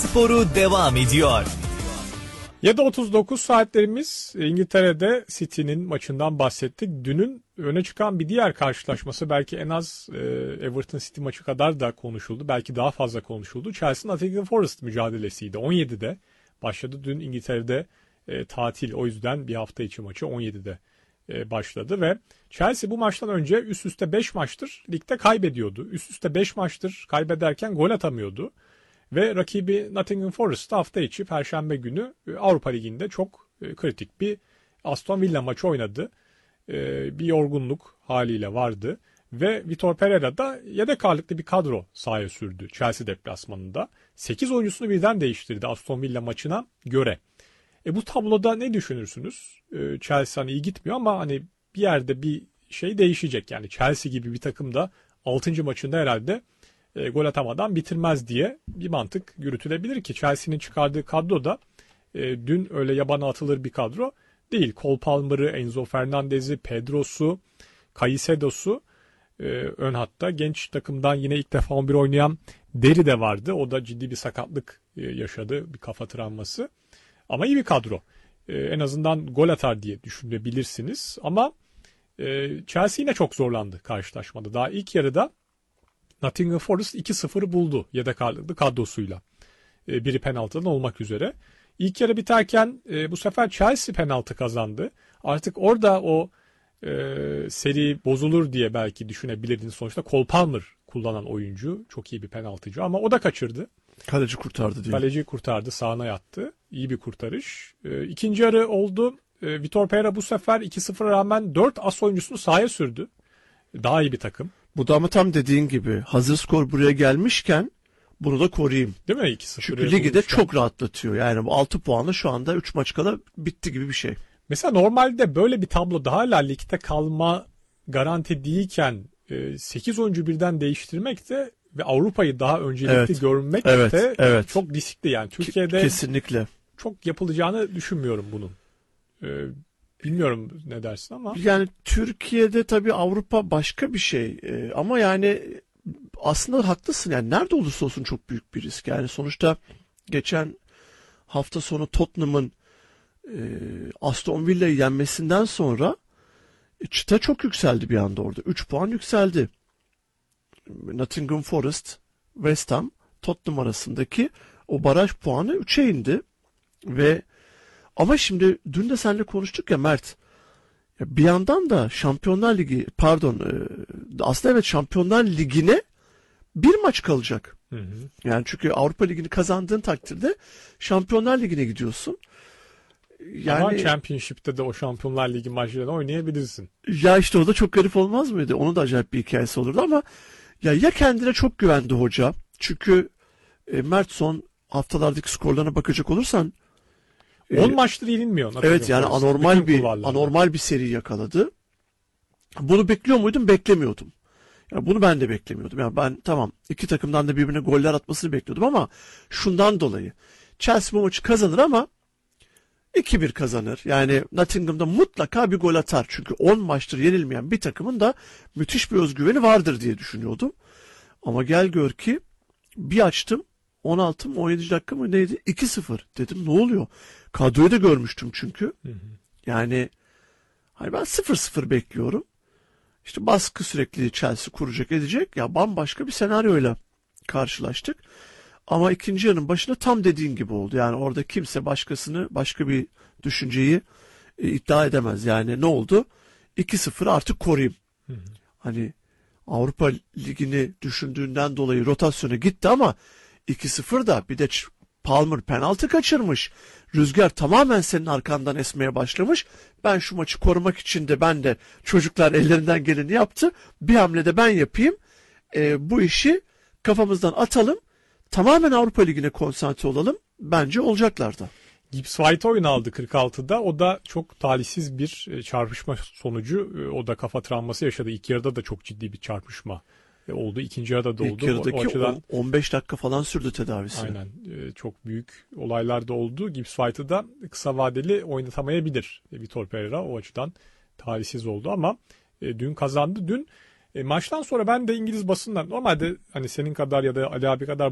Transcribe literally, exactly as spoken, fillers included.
Sporu devam ediyor. yedi otuz dokuz saatlerimiz İngiltere'de City'nin maçından bahsettik. Dünün öne çıkan bir diğer karşılaşması belki en az e, Everton City maçı kadar da konuşuldu. Belki daha fazla konuşuldu. Chelsea Nottingham Forest mücadelesiydi. on yedide başladı. Dün İngiltere'de e, tatil, o yüzden bir hafta içi maçı on yedide e, başladı ve Chelsea bu maçtan önce üst üste beş maçtır ligde kaybediyordu. Üst üste beş maçtır kaybederken gol atamıyordu. Ve rakibi Nottingham Forest hafta içi Perşembe günü Avrupa Ligi'nde çok kritik bir Aston Villa maçı oynadı. Bir yorgunluk haliyle vardı. Ve Vitor Pereira da yedek ağırlıklı bir kadro sahaya sürdü Chelsea deplasmanında. sekiz oyuncusunu birden değiştirdi Aston Villa maçına göre. E bu tabloda ne düşünürsünüz? E, Chelsea hani iyi gitmiyor ama hani bir yerde bir şey değişecek. Yani Chelsea gibi bir takım da altıncı maçında herhalde E, gol atamadan bitirmez diye bir mantık yürütülebilir ki Chelsea'nin çıkardığı kadro da e, dün öyle yabana atılır bir kadro değil. Cole Palmer'ı, Enzo Fernandez'i, Pedro'su, Caicedo'su e, ön hatta. Genç takımdan yine ilk defa on bir oynayan Deri de vardı. O da ciddi bir sakatlık e, yaşadı, bir kafa travması. Ama iyi bir kadro. E, en azından gol atar diye düşünebilirsiniz. Ama e, Chelsea yine çok zorlandı karşılaşmada. Daha ilk yarıda Nottingham Forest iki sıfır buldu yedek ağırlıklı kadrosuyla. Biri penaltıdan olmak üzere. İlk yarı biterken e, bu sefer Chelsea penaltı kazandı. Artık orada o e, seri bozulur diye belki düşünebilirdiniz. Sonuçta Cole Palmer kullanan oyuncu. Çok iyi bir penaltıcı ama o da kaçırdı. Kaleci kurtardı diye. Kaleci kurtardı, sağına yattı. İyi bir kurtarış. E, ikinci yarı oldu. E, Vitor Pereira bu sefer iki sıfıra rağmen dört as oyuncusunu sahaya sürdü. Daha iyi bir takım. Bu da ama tam dediğin gibi hazır skor buraya gelmişken bunu da koruyayım. Değil mi? iki sıfır. Çünkü ligi de çok rahatlatıyor. Yani bu altı puanla şu anda üç maç kala bitti gibi bir şey. Mesela normalde böyle bir tabloda hala ligde kalma garanti değilken sekiz oyuncu birden değiştirmek de ve Avrupa'yı daha öncelikli evet. görmek evet. de evet. çok riskli yani. Türkiye'de kesinlikle çok yapılacağını düşünmüyorum bunun. Ee, bilmiyorum ne dersin ama. Yani Türkiye'de tabii Avrupa başka bir şey ee, ama yani aslında haklısın yani nerede olursa olsun çok büyük bir risk. Yani sonuçta geçen hafta sonu Tottenham'ın e, Aston Villa'yı yenmesinden sonra e, çıta çok yükseldi bir anda orada. üç puan yükseldi. Nottingham Forest, West Ham, Tottenham arasındaki o baraj puanı üçe indi. Ve ama şimdi dün de seninle konuştuk ya Mert. Ya bir yandan da Şampiyonlar Ligi pardon e, aslında evet Şampiyonlar Ligi'ne bir maç kalacak. Hı hı. Yani çünkü Avrupa Ligi'ni kazandığın takdirde Şampiyonlar Ligi'ne gidiyorsun. Yani ama Championship'te de o Şampiyonlar Ligi maçlarını oynayabilirsin. Ya işte o da çok garip olmaz mıydı? Onun da acayip bir hikayesi olurdu ama ya ya kendine çok güvendi hoca. Çünkü e, Mert son haftalardaki skorlarına bakacak olursan on e, maçtır yenilmiyor. Evet yani anormal bir anormal bir seri yakaladı. Bunu bekliyor muydum? Beklemiyordum. Yani bunu ben de beklemiyordum. Yani ben tamam iki takımdan da birbirine goller atmasını bekliyordum ama şundan dolayı Chelsea bu maçı kazanır ama iki bir kazanır. Yani Nottingham'da mutlaka bir gol atar. Çünkü on maçtır yenilmeyen bir takımın da müthiş bir özgüveni vardır diye düşünüyordum. Ama gel gör ki bir açtım on altı mı on yedinci dakika mı neydi? iki sıfır dedim ne oluyor? Kadroyu da görmüştüm çünkü. Hı hı. Yani hani ben sıfır sıfır bekliyorum. İşte baskı sürekli Chelsea kuracak edecek. Ya bambaşka bir senaryoyla karşılaştık. Ama ikinci yarının başında tam dediğin gibi oldu. Yani orada kimse başkasını başka bir düşünceyi e, iddia edemez. Yani ne oldu? iki sıfır artık koruyayım. Hı hı. Hani Avrupa Ligi'ni düşündüğünden dolayı rotasyona gitti ama iki sıfır da bir de Palmer penaltı kaçırmış. Rüzgar tamamen senin arkandan esmeye başlamış. Ben şu maçı korumak için de ben de çocuklar ellerinden geleni yaptı. Bir hamlede ben yapayım. E, bu işi kafamızdan atalım. Tamamen Avrupa Ligi'ne konsantre olalım. Bence olacaklar da. Gibbs White oyun aldı kırk altıda. O da çok talihsiz bir çarpışma sonucu. O da kafa travması yaşadı. İlk yarıda da çok ciddi bir çarpışma oldu. İkinci yarıda da oldu. İlk yarıdaki o, o açıdan, on beş dakika falan sürdü tedavisi. Aynen. Çok büyük olaylar da oldu. Gibbs White'ı da kısa vadeli oynatamayabilir Vitor Pereira. O açıdan talihsiz oldu ama dün kazandı. Dün maçtan sonra ben de İngiliz basından normalde hani senin kadar ya da Ali abi kadar